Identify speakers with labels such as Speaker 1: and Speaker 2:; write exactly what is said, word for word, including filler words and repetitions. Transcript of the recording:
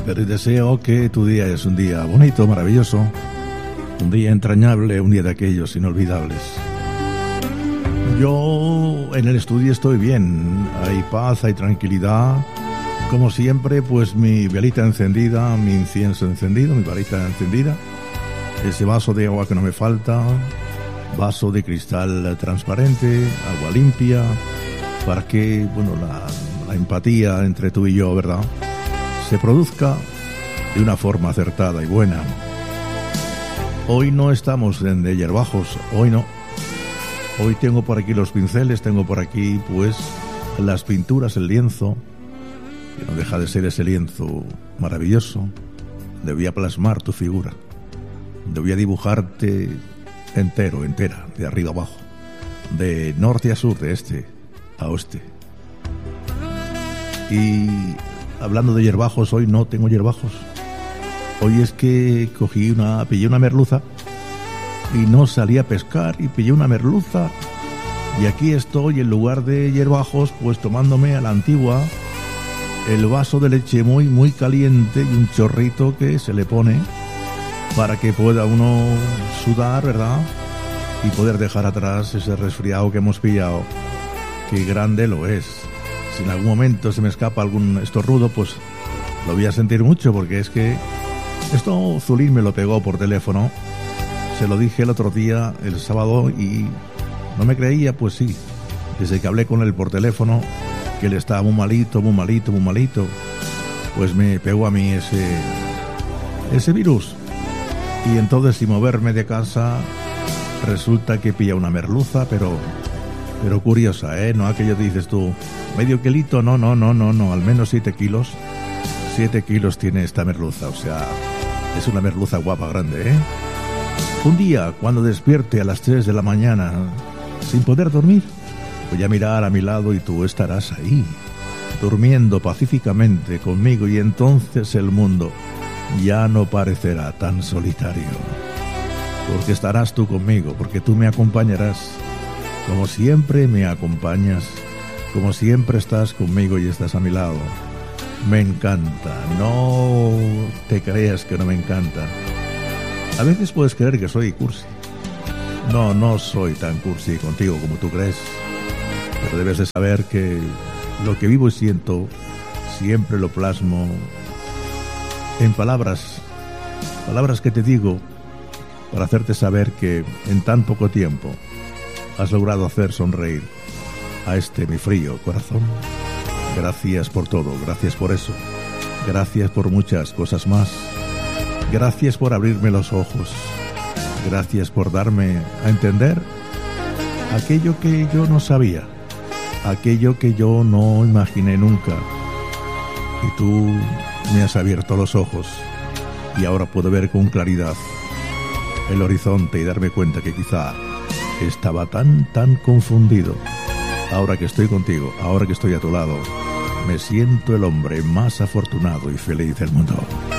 Speaker 1: Pero deseo que tu día es un día bonito, maravilloso, un día entrañable, un día de aquellos inolvidables. Yo en el estudio estoy bien, hay paz, hay tranquilidad. Como siempre, pues mi velita encendida, mi incienso encendido, mi varita encendida, ese vaso de agua que no me falta, vaso de cristal transparente, agua limpia, para que, bueno, la, la empatía entre tú y yo, ¿verdad?, se produzca de una forma acertada y buena. Hoy no estamos en de hierbajos, hoy no. Hoy tengo por aquí los pinceles, tengo por aquí, pues, las pinturas, el lienzo, que no deja de ser ese lienzo maravilloso. Debía plasmar tu figura, debía dibujarte entero, entera, de arriba abajo, de norte a sur, de este a oeste. Y hablando de hierbajos, hoy no tengo hierbajos. Hoy es que cogí una, pillé una merluza y no salí a pescar y pillé una merluza. Y aquí estoy, en lugar de hierbajos, pues tomándome a la antigua el vaso de leche muy, muy caliente y un chorrito que se le pone para que pueda uno sudar, ¿verdad?, y poder dejar atrás ese resfriado que hemos pillado. Qué grande lo es. Si en algún momento se me escapa algún estornudo, pues lo voy a sentir mucho, porque es que esto Zulín me lo pegó por teléfono. Se lo dije el otro día, el sábado, y no me creía. Pues sí, desde que hablé con él por teléfono, que él estaba muy malito, muy malito, muy malito, pues me pegó a mí ese, ese virus. Y entonces, sin moverme de casa, resulta que pilla una merluza, pero, pero curiosa, ¿eh? No aquello que dices tú, medio kilito, no, no, no, no, no, al menos siete kilos. Siete kilos tiene esta merluza, o sea, es una merluza guapa, grande, ¿eh? Un día, cuando despierte a las tres de la mañana, sin poder dormir, voy a mirar a mi lado y tú estarás ahí, durmiendo pacíficamente conmigo, y entonces el mundo ya no parecerá tan solitario, porque estarás tú conmigo, porque tú me acompañarás, como siempre me acompañas, como siempre estás conmigo y estás a mi lado. Me encanta, no te creas que no me encanta. A veces puedes creer que soy cursi. No, no soy tan cursi contigo como tú crees. Pero debes de saber que lo que vivo y siento siempre lo plasmo en palabras, palabras que te digo para hacerte saber que en tan poco tiempo has logrado hacer sonreír a este mi frío corazón. Gracias por todo, gracias por eso, gracias por muchas cosas más, gracias por abrirme los ojos, gracias por darme a entender aquello que yo no sabía, aquello que yo no imaginé nunca, y tú me has abierto los ojos y ahora puedo ver con claridad el horizonte y darme cuenta que quizá estaba tan, tan confundido. Ahora que estoy contigo, ahora que estoy a tu lado, me siento el hombre más afortunado y feliz del mundo.